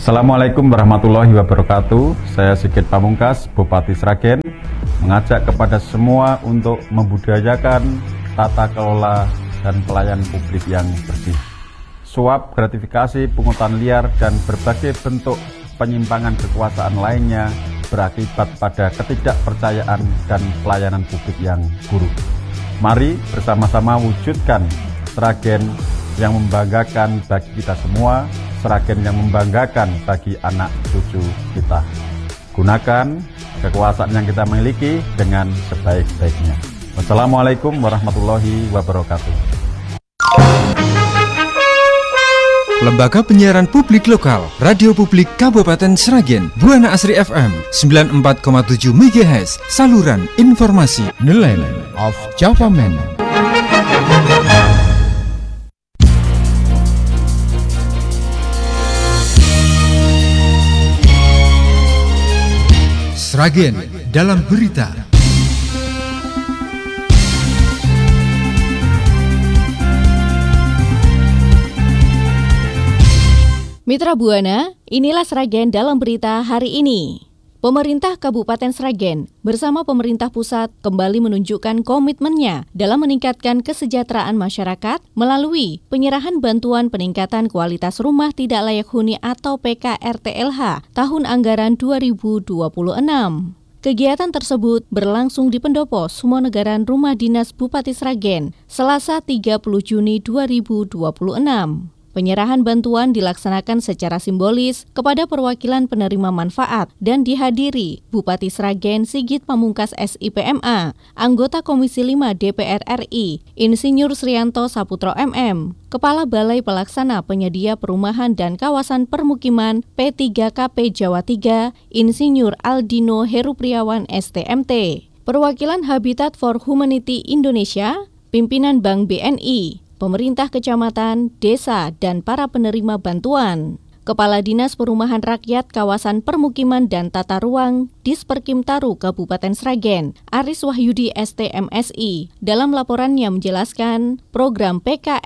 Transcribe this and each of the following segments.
Assalamualaikum warahmatullahi wabarakatuh. Saya Sigit Pamungkas, Bupati Sragen, mengajak kepada semua untuk membudayakan tata kelola dan pelayanan publik yang bersih. Suap, gratifikasi, pungutan liar, dan berbagai bentuk penyimpangan kekuasaan lainnya berakibat pada ketidakpercayaan dan pelayanan publik yang buruk. Mari bersama-sama wujudkan Sragen yang membanggakan bagi kita semua, Sragen yang membanggakan bagi anak cucu kita. Gunakan kekuasaan yang kita miliki dengan sebaik-baiknya. Wassalamualaikum warahmatullahi wabarakatuh. Lembaga Penyiaran Publik Lokal, Radio Publik Kabupaten Sragen, Buana Asri FM 94,7 MHz, saluran informasi, The Land of Java Man. Sragen dalam berita. Mitra Buana, inilah Sragen dalam berita hari ini. Pemerintah Kabupaten Sragen bersama pemerintah pusat kembali menunjukkan komitmennya dalam meningkatkan kesejahteraan masyarakat melalui penyerahan bantuan peningkatan kualitas rumah tidak layak huni atau PKRTLH tahun anggaran 2026. Kegiatan tersebut berlangsung di Pendopo Sumonegaran Rumah Dinas Bupati Sragen, Selasa 30 Juni 2026. Penyerahan bantuan dilaksanakan secara simbolis kepada perwakilan penerima manfaat dan dihadiri Bupati Sragen Sigit Pamungkas SIPMA, anggota Komisi 5 DPR RI, Insinyur Srianto Saputro MM, Kepala Balai Pelaksana Penyedia Perumahan dan Kawasan Permukiman P3KP Jawa 3, Insinyur Aldino Herupriawan STMT, perwakilan Habitat for Humanity Indonesia, pimpinan Bank BNI, pemerintah kecamatan, desa, dan para penerima bantuan. Kepala Dinas Perumahan Rakyat Kawasan Permukiman dan Tata Ruang Disperkim Taru Kabupaten Sragen, Aris Wahyudi STMSI, dalam laporannya menjelaskan program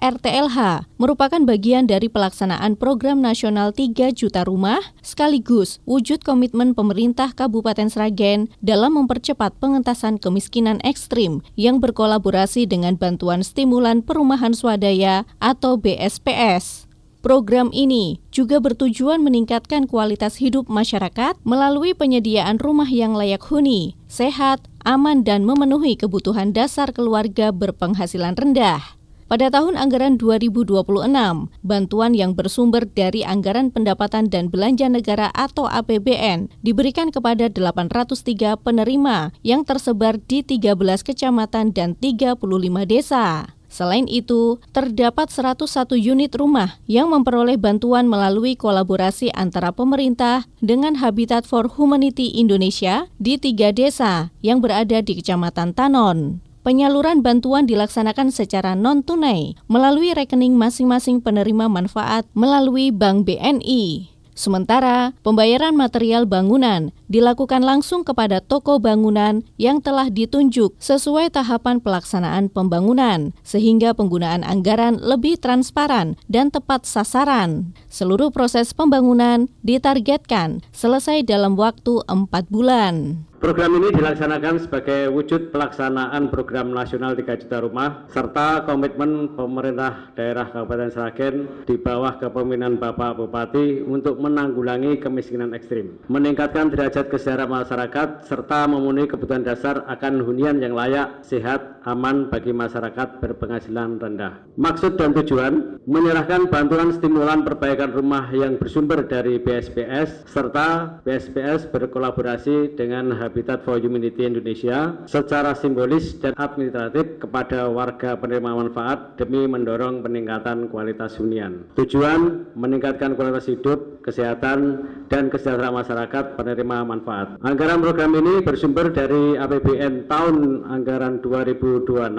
PKRTLH merupakan bagian dari pelaksanaan program nasional 3 juta rumah sekaligus wujud komitmen pemerintah Kabupaten Sragen dalam mempercepat pengentasan kemiskinan ekstrim yang berkolaborasi dengan Bantuan Stimulan Perumahan Swadaya atau BSPS. Program ini juga bertujuan meningkatkan kualitas hidup masyarakat melalui penyediaan rumah yang layak huni, sehat, aman, dan memenuhi kebutuhan dasar keluarga berpenghasilan rendah. Pada tahun anggaran 2026, bantuan yang bersumber dari Anggaran Pendapatan dan Belanja Negara atau APBN diberikan kepada 803 penerima yang tersebar di 13 kecamatan dan 35 desa. Selain itu, terdapat 101 unit rumah yang memperoleh bantuan melalui kolaborasi antara pemerintah dengan Habitat for Humanity Indonesia di 3 desa yang berada di Kecamatan Tanon. Penyaluran bantuan dilaksanakan secara non-tunai melalui rekening masing-masing penerima manfaat melalui Bank BNI. Sementara, pembayaran material bangunan dilakukan langsung kepada toko bangunan yang telah ditunjuk sesuai tahapan pelaksanaan pembangunan, sehingga penggunaan anggaran lebih transparan dan tepat sasaran. Seluruh proses pembangunan ditargetkan selesai dalam waktu 4 bulan. Program ini dilaksanakan sebagai wujud pelaksanaan program nasional 3 juta rumah serta komitmen pemerintah daerah Kabupaten Sragen di bawah kepemimpinan Bapak Bupati untuk menanggulangi kemiskinan ekstrim, meningkatkan derajat kesejahteraan masyarakat serta memenuhi kebutuhan dasar akan hunian yang layak, sehat, aman bagi masyarakat berpenghasilan rendah. Maksud dan tujuan menyerahkan bantuan stimulan perbaikan rumah yang bersumber dari BSPS serta BSPS berkolaborasi dengan Habitat for Humanity Indonesia secara simbolis dan administratif kepada warga penerima manfaat demi mendorong peningkatan kualitas hunian. Tujuan meningkatkan kualitas hidup, kesehatan, dan kesejahteraan masyarakat penerima manfaat. Anggaran program ini bersumber dari APBN tahun anggaran 2026.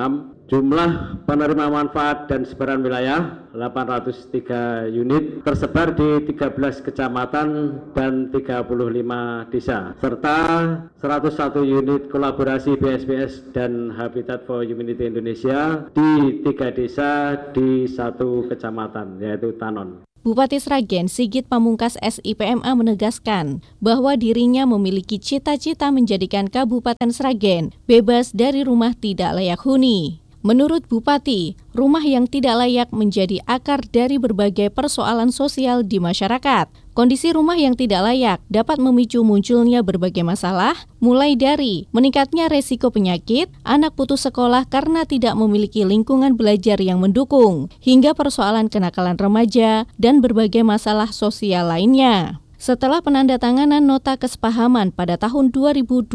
Jumlah penerima manfaat dan sebaran wilayah 803 unit tersebar di 13 kecamatan dan 35 desa serta 101 unit kolaborasi BSPS dan Habitat for Humanity Indonesia di 3 desa di 1 kecamatan yaitu Tanon. Bupati Sragen Sigit Pamungkas SIPMA menegaskan bahwa dirinya memiliki cita-cita menjadikan Kabupaten Sragen bebas dari rumah tidak layak huni. Menurut Bupati, rumah yang tidak layak menjadi akar dari berbagai persoalan sosial di masyarakat. Kondisi rumah yang tidak layak dapat memicu munculnya berbagai masalah, mulai dari meningkatnya resiko penyakit, anak putus sekolah karena tidak memiliki lingkungan belajar yang mendukung, hingga persoalan kenakalan remaja dan berbagai masalah sosial lainnya. Setelah penandatanganan nota kesepahaman pada tahun 2025,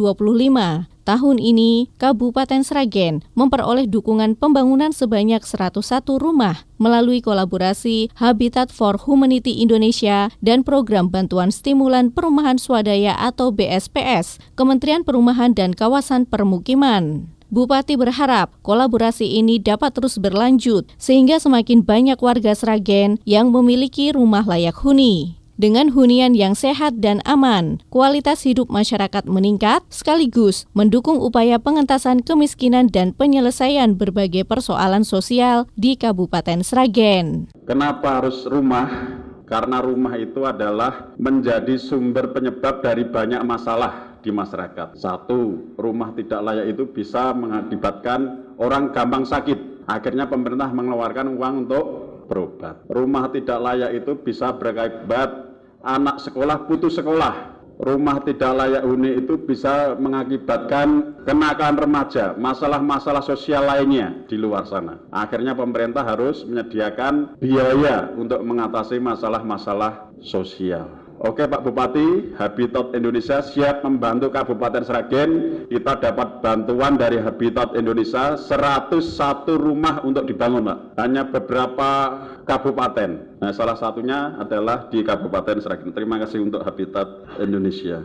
tahun ini Kabupaten Sragen memperoleh dukungan pembangunan sebanyak 101 rumah melalui kolaborasi Habitat for Humanity Indonesia dan Program Bantuan Stimulan Perumahan Swadaya atau BSPS, Kementerian Perumahan dan Kawasan Permukiman. Bupati berharap kolaborasi ini dapat terus berlanjut sehingga semakin banyak warga Sragen yang memiliki rumah layak huni. Dengan hunian yang sehat dan aman, kualitas hidup masyarakat meningkat sekaligus mendukung upaya pengentasan kemiskinan dan penyelesaian berbagai persoalan sosial di Kabupaten Sragen. Kenapa harus rumah? Karena rumah itu adalah menjadi sumber penyebab dari banyak masalah di masyarakat. Satu, rumah tidak layak itu bisa mengakibatkan orang gampang sakit. Akhirnya pemerintah mengeluarkan uang untuk berobat. Rumah tidak layak itu bisa berakibat anak sekolah putus sekolah. Rumah tidak layak huni itu bisa mengakibatkan kenakalan remaja, masalah-masalah sosial lainnya di luar sana. Akhirnya pemerintah harus menyediakan biaya untuk mengatasi masalah-masalah sosial. Oke Pak Bupati, Habitat Indonesia siap membantu Kabupaten Sragen. Kita dapat bantuan dari Habitat Indonesia 101 rumah untuk dibangun Pak. Hanya beberapa kabupaten. Nah, salah satunya adalah di Kabupaten Sragen. Terima kasih untuk Habitat Indonesia.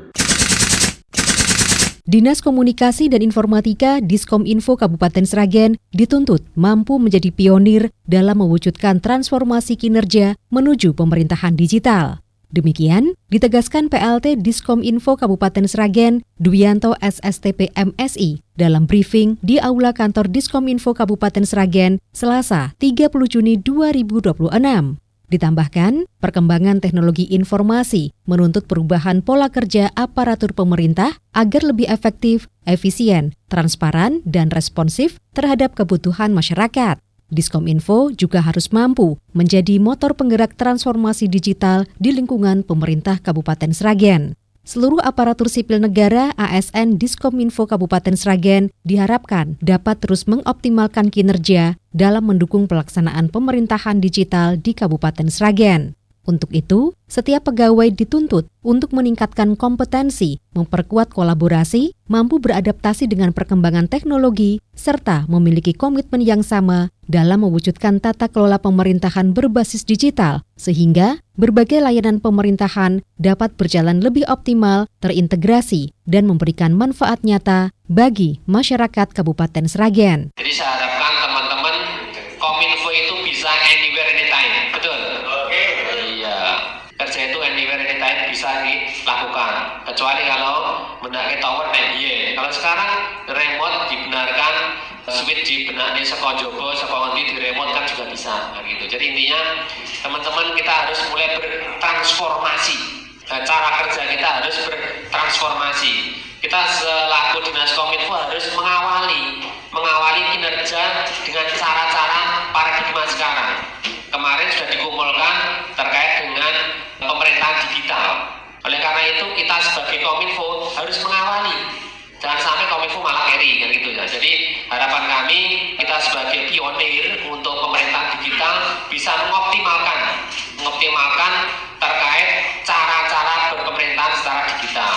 Dinas Komunikasi dan Informatika Diskominfo Kabupaten Sragen dituntut mampu menjadi pionir dalam mewujudkan transformasi kinerja menuju pemerintahan digital. Demikian ditegaskan PLT Diskominfo Kabupaten Sragen, Duyanto SSTP MSI, dalam briefing di Aula Kantor Diskominfo Kabupaten Sragen, Selasa 30 Juni 2026. Ditambahkan, perkembangan teknologi informasi menuntut perubahan pola kerja aparatur pemerintah agar lebih efektif, efisien, transparan, dan responsif terhadap kebutuhan masyarakat. Diskominfo juga harus mampu menjadi motor penggerak transformasi digital di lingkungan pemerintah Kabupaten Sragen. Seluruh aparatur sipil negara ASN Diskominfo Kabupaten Sragen diharapkan dapat terus mengoptimalkan kinerja dalam mendukung pelaksanaan pemerintahan digital di Kabupaten Sragen. Untuk itu, setiap pegawai dituntut untuk meningkatkan kompetensi, memperkuat kolaborasi, mampu beradaptasi dengan perkembangan teknologi, serta memiliki komitmen yang sama dalam mewujudkan tata kelola pemerintahan berbasis digital, sehingga berbagai layanan pemerintahan dapat berjalan lebih optimal, terintegrasi, dan memberikan manfaat nyata bagi masyarakat Kabupaten Sragen. Jadi saya harapkan teman-teman Kominfo itu bisa anywhere anytime, betul? Kerja itu anywhere anytime bisa dilakukan, kecuali kalau mendaki tower NDA. Kalau sekarang remote dibenarkan, switch dibenarkan sekojobo, sekondi di remote kan juga bisa, nah gitu. Jadi intinya teman-teman kita harus mulai bertransformasi. Dan cara kerja kita harus bertransformasi. Kita selaku Dinas Kominfo harus mengawali kinerja dengan cara-cara paradigma sekarang. Kemarin sudah dikumpulkan terkait dengan pemerintahan digital. Oleh karena itu kita sebagai Kominfo harus mengawali. Jangan sampai Kominfo malah carry kan gitu ya. Jadi harapan kami kita sebagai pionir untuk pemerintahan digital bisa mengoptimalkan terkait cara-cara berpemerintahan secara digital.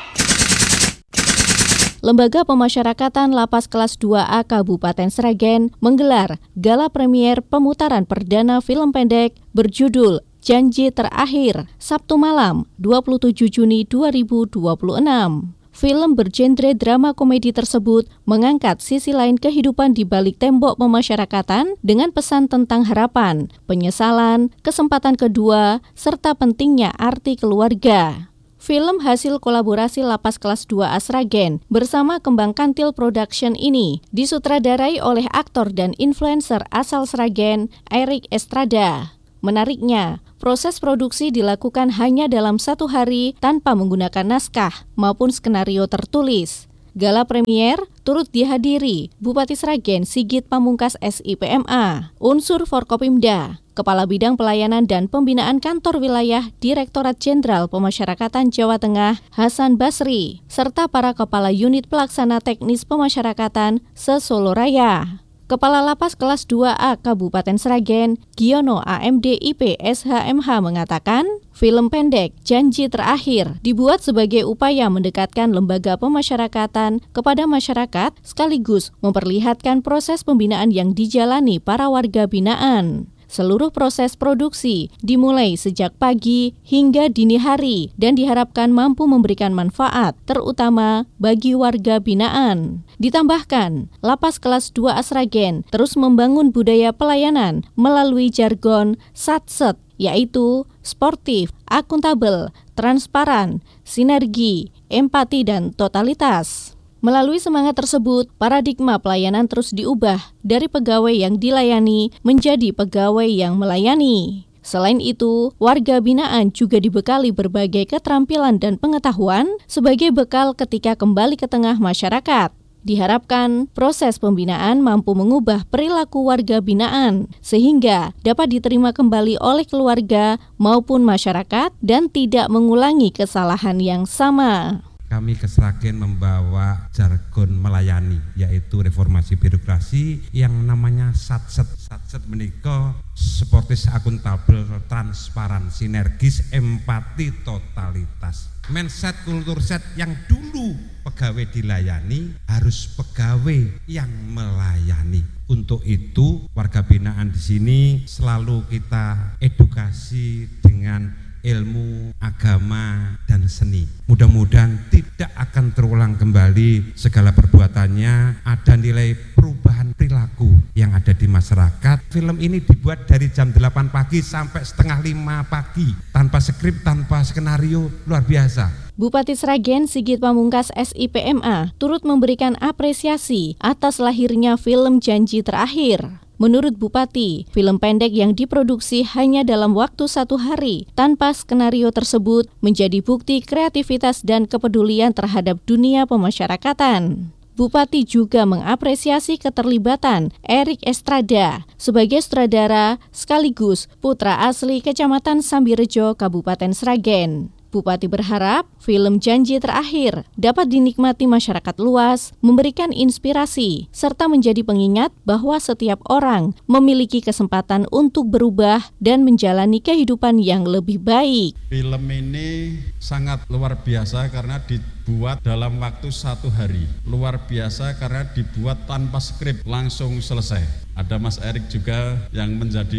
Lembaga Pemasyarakatan Lapas Kelas 2A Kabupaten Sragen menggelar gala premier pemutaran perdana film pendek berjudul Janji Terakhir, Sabtu malam 27 Juni 2026. Film bergenre drama komedi tersebut mengangkat sisi lain kehidupan di balik tembok pemasyarakatan dengan pesan tentang harapan, penyesalan, kesempatan kedua, serta pentingnya arti keluarga. Film hasil kolaborasi Lapas Kelas 2A Sragen bersama Kembang Kantil Production ini disutradarai oleh aktor dan influencer asal Sragen, Erik Estrada. Menariknya, proses produksi dilakukan hanya dalam 1 hari tanpa menggunakan naskah maupun skenario tertulis. Gala premier turut dihadiri Bupati Sragen Sigit Pamungkas SIPMA, unsur Forkopimda, Kepala Bidang Pelayanan dan Pembinaan Kantor Wilayah Direktorat Jenderal Pemasyarakatan Jawa Tengah Hasan Basri, serta para Kepala Unit Pelaksana Teknis Pemasyarakatan se-Solo Raya. Kepala Lapas Kelas 2A Kabupaten Sragen, Giono AMD IP SHMH mengatakan, film pendek Janji Terakhir dibuat sebagai upaya mendekatkan lembaga pemasyarakatan kepada masyarakat sekaligus memperlihatkan proses pembinaan yang dijalani para warga binaan. Seluruh proses produksi dimulai sejak pagi hingga dini hari dan diharapkan mampu memberikan manfaat, terutama bagi warga binaan. Ditambahkan, Lapas Kelas 2A Sragen terus membangun budaya pelayanan melalui jargon SATSET, yaitu sportif, akuntabel, transparan, sinergi, empati, dan totalitas. Melalui semangat tersebut, paradigma pelayanan terus diubah dari pegawai yang dilayani menjadi pegawai yang melayani. Selain itu, warga binaan juga dibekali berbagai keterampilan dan pengetahuan sebagai bekal ketika kembali ke tengah masyarakat. Diharapkan proses pembinaan mampu mengubah perilaku warga binaan sehingga dapat diterima kembali oleh keluarga maupun masyarakat dan tidak mengulangi kesalahan yang sama. Kami ke Sragen membawa jargon melayani, yaitu reformasi birokrasi yang namanya SATSET. SATSET menika sportis, akuntabel, transparan, sinergis, empati, totalitas. Mindset, kultur set yang dulu pegawai dilayani harus pegawai yang melayani. Untuk itu warga binaan di sini selalu kita edukasi dengan ilmu, agama, dan seni. Mudah-mudahan tidak akan terulang kembali segala perbuatannya, ada nilai perubahan perilaku yang ada di masyarakat. Film ini dibuat dari jam 8 pagi sampai setengah 5 pagi, tanpa skrip, tanpa skenario, luar biasa. Bupati Sragen Sigit Pamungkas SIPMA turut memberikan apresiasi atas lahirnya film Janji Terakhir. Menurut Bupati, film pendek yang diproduksi hanya dalam waktu 1 hari tanpa skenario tersebut menjadi bukti kreativitas dan kepedulian terhadap dunia pemasyarakatan. Bupati juga mengapresiasi keterlibatan Erik Estrada sebagai sutradara sekaligus putra asli Kecamatan Sambirejo, Kabupaten Sragen. Bupati berharap film Janji Terakhir dapat dinikmati masyarakat luas, memberikan inspirasi, serta menjadi pengingat bahwa setiap orang memiliki kesempatan untuk berubah dan menjalani kehidupan yang lebih baik. Film ini sangat luar biasa karena dibuat dalam waktu 1 hari. Luar biasa karena dibuat tanpa skrip, langsung selesai. Ada Mas Erik juga yang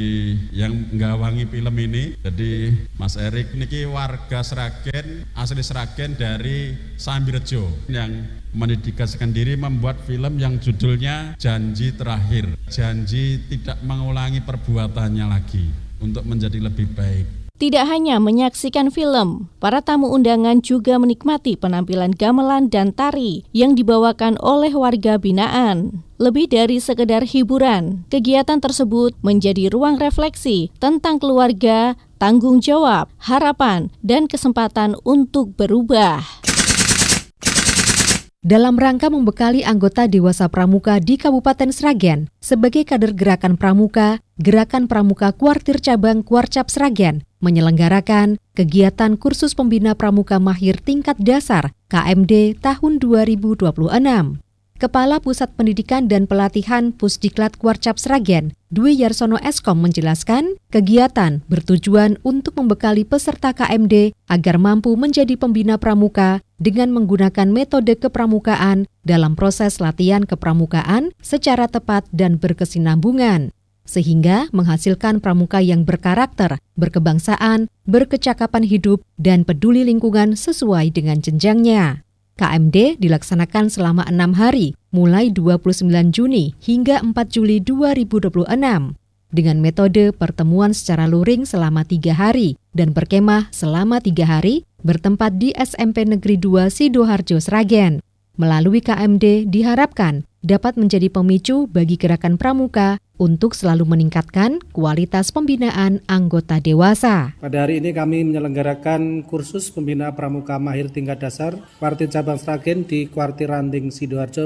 nggawangi film ini. Jadi Mas Erik niki warga Sragen, asli Sragen dari Sambirejo yang mendedikasikan diri membuat film yang judulnya Janji Terakhir. Janji tidak mengulangi perbuatannya lagi untuk menjadi lebih baik. Tidak hanya menyaksikan film, para tamu undangan juga menikmati penampilan gamelan dan tari yang dibawakan oleh warga binaan. Lebih dari sekedar hiburan, kegiatan tersebut menjadi ruang refleksi tentang keluarga, tanggung jawab, harapan, dan kesempatan untuk berubah. Dalam rangka membekali anggota Dewasa Pramuka di Kabupaten Sragen sebagai kader Gerakan Pramuka, Gerakan Pramuka Kuartir Cabang Kuarcap Sragen menyelenggarakan kegiatan kursus pembina pramuka mahir tingkat dasar KMD tahun 2026. Kepala Pusat Pendidikan dan Pelatihan Pusdiklat Kuarcap Sragen, Dwi Yarsono Eskom menjelaskan, kegiatan bertujuan untuk membekali peserta KMD agar mampu menjadi pembina pramuka dengan menggunakan metode kepramukaan dalam proses latihan kepramukaan secara tepat dan berkesinambungan, sehingga menghasilkan pramuka yang berkarakter, berkebangsaan, berkecakapan hidup, dan peduli lingkungan sesuai dengan jenjangnya. KMD dilaksanakan selama 6 hari, mulai 29 Juni hingga 4 Juli 2026, dengan metode pertemuan secara luring selama 3 hari dan berkemah selama 3 hari bertempat di SMP Negeri 2 Sidoarjo Sragen. Melalui KMD diharapkan dapat menjadi pemicu bagi gerakan pramuka untuk selalu meningkatkan kualitas pembinaan anggota dewasa. Pada hari ini kami menyelenggarakan kursus pembina pramuka mahir tingkat dasar Kuartir Cabang Sragen di Kuartir Ranting Sidoarjo